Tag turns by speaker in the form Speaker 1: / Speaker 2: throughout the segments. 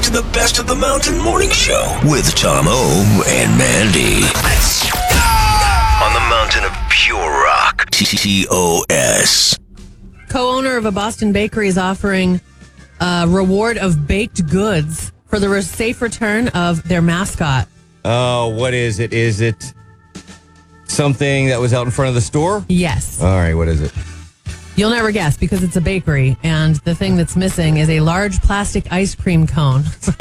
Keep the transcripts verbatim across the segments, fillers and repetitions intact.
Speaker 1: to the Best of the Mountain Morning Show with Tom O and Mandy. Let's go! On the mountain of pure rock. T O S.
Speaker 2: Co-owner of a Boston bakery is offering a reward of baked goods for the safe return of their mascot.
Speaker 3: Oh, what is it? Is it something that was out in front of the store?
Speaker 2: Yes.
Speaker 3: All right, what is it?
Speaker 2: You'll never guess because it's a bakery, and the thing that's missing is a large plastic ice cream cone.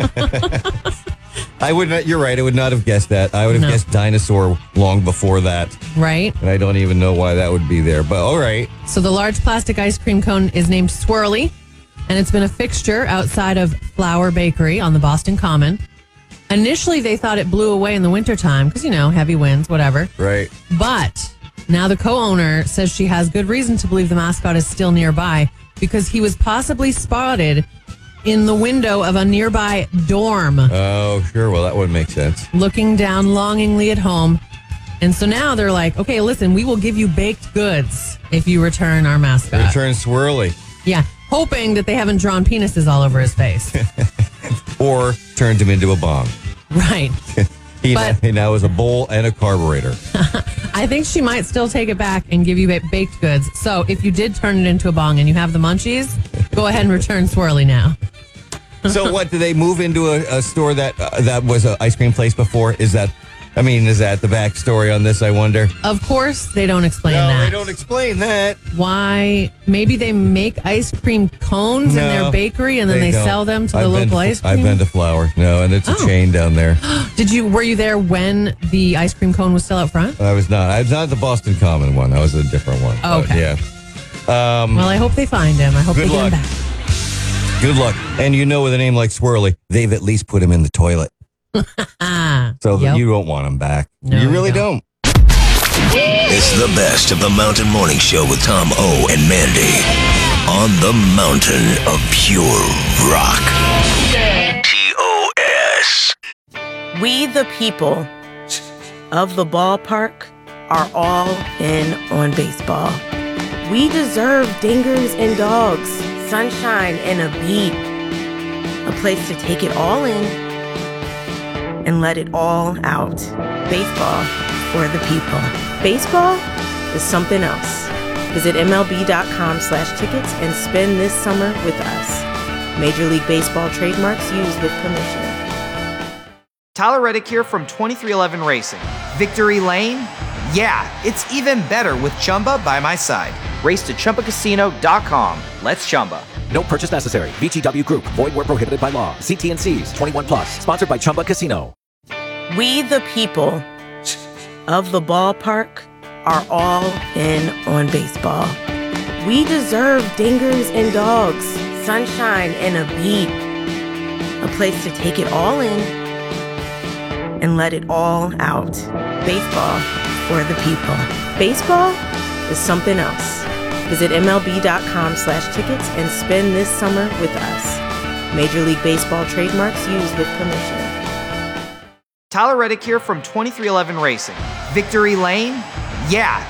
Speaker 3: I would not, you're right, I would not have guessed that. I would have
Speaker 2: No.
Speaker 3: guessed dinosaur long before that.
Speaker 2: Right?
Speaker 3: And I don't even know why that would be there, but all right.
Speaker 2: So the large plastic ice cream cone is named Swirly, and it's been a fixture outside of Flower Bakery on the Boston Common. Initially, they thought it blew away in the wintertime because, you know, heavy winds, whatever.
Speaker 3: Right.
Speaker 2: But now the co-owner says she has good reason to believe the mascot is still nearby because he was possibly spotted in the window of a nearby dorm,
Speaker 3: Oh, sure. Well, that would make sense.
Speaker 2: looking down longingly at home. And so now they're like, okay, listen, we will give you baked goods if you return our mascot.
Speaker 3: Return Swirly.
Speaker 2: Yeah, hoping that they haven't drawn penises all over his face.
Speaker 3: Or turned him into a bomb.
Speaker 2: Right.
Speaker 3: He,
Speaker 2: But-
Speaker 3: he now is a bowl and a carburetor.
Speaker 2: I think she might still take it back and give you ba- baked goods. So if you did turn it into a bong and you have the munchies, go ahead and return Swirly now.
Speaker 3: So what, do they move into a, a store that uh, that was an ice cream place before? Is that, I mean, is that the backstory on this, I wonder?
Speaker 2: Of course, they don't explain
Speaker 3: No,
Speaker 2: that.
Speaker 3: they don't explain that.
Speaker 2: Why? Maybe they make ice cream cones in
Speaker 3: No,
Speaker 2: their bakery and then they,
Speaker 3: don't.
Speaker 2: sell them to the
Speaker 3: I've been
Speaker 2: local
Speaker 3: to-
Speaker 2: ice cream.
Speaker 3: I've been to Flower. No, and it's a
Speaker 2: Oh.
Speaker 3: chain down there.
Speaker 2: Did you? Were you there when the ice cream cone was still out front?
Speaker 3: I was not. I was not the Boston Common one. I was a different one.
Speaker 2: Oh,
Speaker 3: But,
Speaker 2: okay.
Speaker 3: yeah. Um,
Speaker 2: Well, I hope they find him. I hope
Speaker 3: Good
Speaker 2: they
Speaker 3: luck.
Speaker 2: get him back.
Speaker 3: Good luck. And you know, with a name like Swirly, they've at least put him in the toilet.
Speaker 2: Ah,
Speaker 3: So
Speaker 2: yep.
Speaker 3: you don't want him back.
Speaker 2: No,
Speaker 3: you
Speaker 2: I
Speaker 3: really
Speaker 2: don't.
Speaker 3: don't.
Speaker 1: It's the Best of the Mountain Morning Show with Tom O and Mandy. On the mountain of pure rock. T O S.
Speaker 4: We, the people of the ballpark, are all in on baseball. We deserve dingers and dogs, sunshine and a beat, a place to take it all in and let it all out. Baseball for the people. Baseball is something else. Visit M L B dot com slash tickets and spend this summer with us. Major League Baseball trademarks used with permission.
Speaker 5: Tyler Reddick here from twenty-three eleven Racing. Victory Lane? Yeah, it's even better with Chumba by my side. Race to Chumba Casino dot com. Let's Chumba.
Speaker 6: No purchase necessary. V G W Group. Void where prohibited by law. See T and C's. twenty-one plus. Sponsored by Chumba Casino.
Speaker 4: We, the people of the ballpark, are all in on baseball. We deserve dingers and dogs, sunshine and a beat, a place to take it all in and let it all out. Baseball for the people. Baseball is something else. Visit M L B dot com slash tickets and spend this summer with us. Major League Baseball trademarks used with permission.
Speaker 5: Tyler Reddick here from twenty-three eleven Racing. Victory Lane? Yeah,